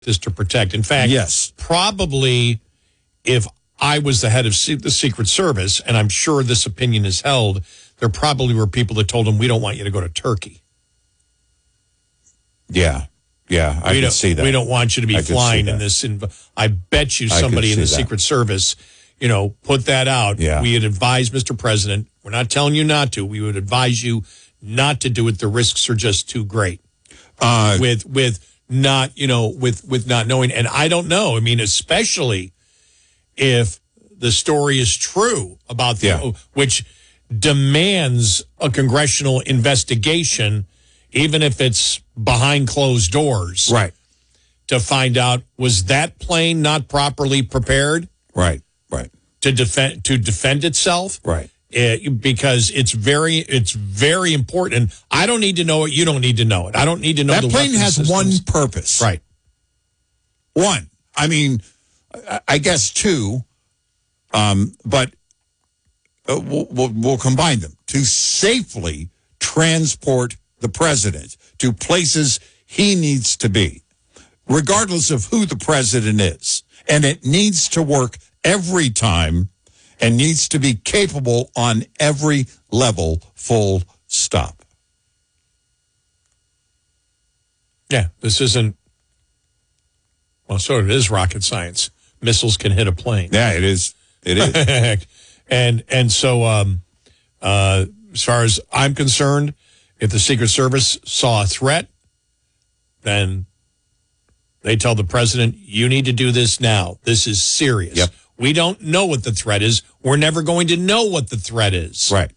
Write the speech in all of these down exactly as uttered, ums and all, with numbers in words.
this to protect. In fact, yes, probably if I was the head of the Secret Service, and I'm sure this opinion is held, there probably were people that told him, we don't want you to go to Turkey. Yeah, yeah, I we can see that. We don't want you to be I flying in this. In, I bet you somebody in the that. Secret Service, you know, put that out. Yeah. We had advised Mister President, we're not telling you not to. We would advise you not to do it. The risks are just too great. Uh, with with not, you know, with, with not knowing. And I don't know. I mean, especially if the story is true about the, yeah. which demands a congressional investigation, even if it's behind closed doors. Right. To find out, was that plane not properly prepared? Right, right. To defend to defend itself? Right. It, because it's very it's very important. I don't need to know it. You don't need to know it. I don't need to know that the plane has systems. one purpose. Right. One. I mean, I guess two, um, but uh, we'll, we'll, we'll combine them to safely transport the president to places he needs to be, regardless of who the president is. And it needs to work every time and needs to be capable on every level, full stop. Yeah, this isn't, well, sort of it is rocket science. Missiles can hit a plane. Yeah, it is. It is. and and so um, uh, as far as I'm concerned, if the Secret Service saw a threat, then they tell the president, you need to do this now. This is serious. Yep. We don't know what the threat is. We're never going to know what the threat is. Right.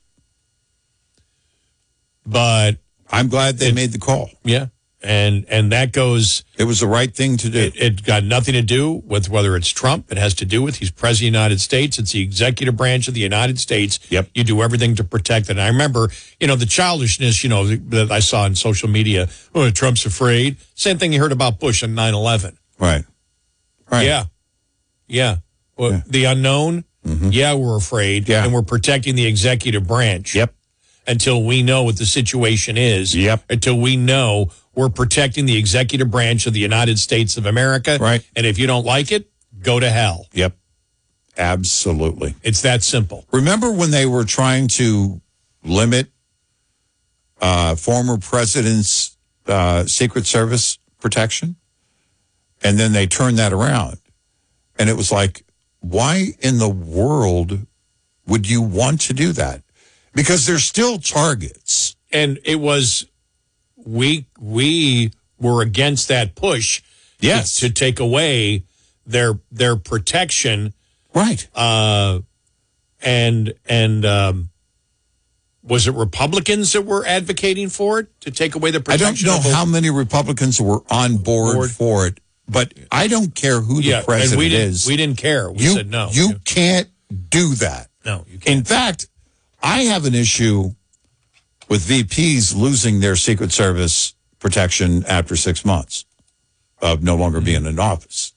But I'm glad they it, made the call. Yeah. And and that goes... It was the right thing to do. It, it got nothing to do with whether it's Trump. It has to do with he's president of the United States. It's the executive branch of the United States. Yep. You do everything to protect it. And I remember, you know, the childishness, you know, that I saw on social media. Oh, Trump's afraid. Same thing you heard about Bush on nine eleven. Right. Right. Yeah. Yeah. Well, yeah. The unknown, mm-hmm. yeah, we're afraid. Yeah. And we're protecting the executive branch. Yep. Until we know what the situation is. Yep. Until we know we're protecting the executive branch of the United States of America. Right. And if you don't like it, go to hell. Yep. Absolutely. It's that simple. Remember when they were trying to limit uh, former presidents' uh, Secret Service protection? And then they turned that around. And it was like, why in the world would you want to do that? Because they're still targets. And it was, we we were against that push yes. to, to take away their their protection. Right. Uh, and, and um, was it Republicans that were advocating for it, to take away the protection? I don't know how many Republicans were on board, board. for it, but I don't care who yeah, the president and we is. We didn't care. We you, said no. You yeah. can't do that. No, you can't. In fact, I have an issue with V Ps losing their Secret Service protection after six months of no longer mm-hmm. being in office.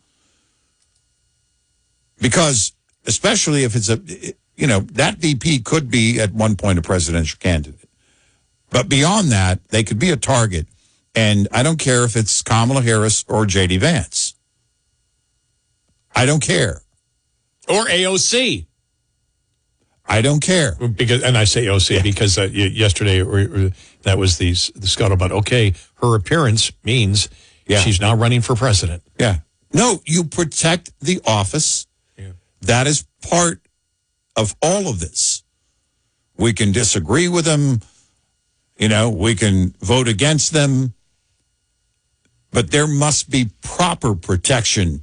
Because, especially if it's a, you know, that V P could be at one point a presidential candidate. But beyond that, they could be a target. And I don't care if it's Kamala Harris or J D Vance. I don't care. Or A O C. I don't care. Because, and I say A O C yeah. because uh, yesterday or, or, that was the, the scuttlebutt. Okay, her appearance means yeah. she's now running for president. Yeah. No, you protect the office. Yeah. That is part of all of this. We can disagree with them. You know, we can vote against them. But there must be proper protection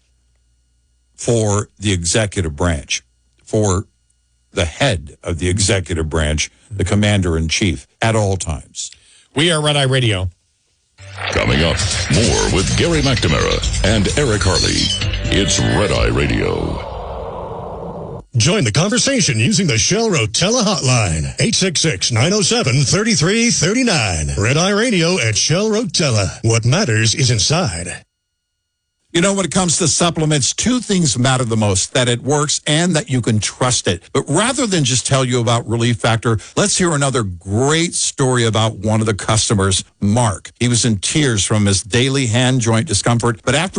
for the executive branch, for the head of the executive branch, the commander-in-chief, at all times. We are Red Eye Radio. Coming up, more with Gary McNamara and Eric Harley. It's Red Eye Radio. Join the conversation using the Shell Rotella hotline, eight six six, nine oh seven, three three three nine. Red Eye Radio at Shell Rotella. What matters is inside. You know, when it comes to supplements, two things matter the most, that it works and that you can trust it. But rather than just tell you about Relief Factor, let's hear another great story about one of the customers, Mark. He was in tears from his daily hand joint discomfort, but after